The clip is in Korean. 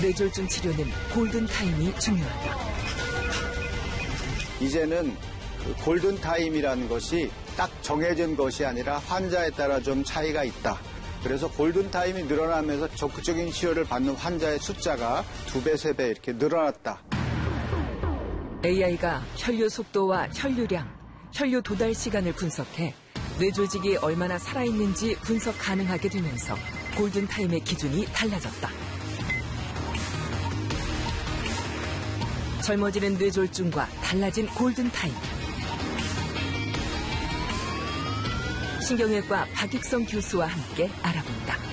뇌졸중 치료는 골든타임이 중요하다. 이제는 그 골든타임이라는 것이 딱 정해진 것이 아니라 환자에 따라 좀 차이가 있다. 그래서 골든타임이 늘어나면서 적극적인 치료를 받는 환자의 숫자가 2배, 3배 이렇게 늘어났다. AI가 혈류 속도와 혈류량, 혈류 도달 시간을 분석해 뇌조직이 얼마나 살아있는지 분석 가능하게 되면서 골든타임의 기준이 달라졌다. 젊어지는 뇌졸중과 달라진 골든타임. 신경외과 박익성 교수와 함께 알아본다.